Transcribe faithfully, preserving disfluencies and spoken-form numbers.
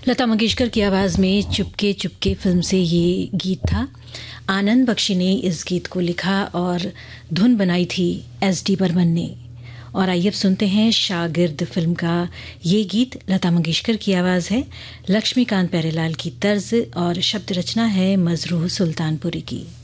लता मंगेशकर की आवाज़ में चुपके चुपके फिल्म से ये गीत था। आनंद बख्शी ने इस गीत को लिखा और धुन बनाई थी एस डी बर्मन ने। और आइए अब सुनते हैं शागिर्द फिल्म का ये गीत। लता मंगेशकर की आवाज़ है, लक्ष्मीकांत प्यारेलाल की तर्ज और शब्द रचना है मजरूह सुल्तानपुरी की।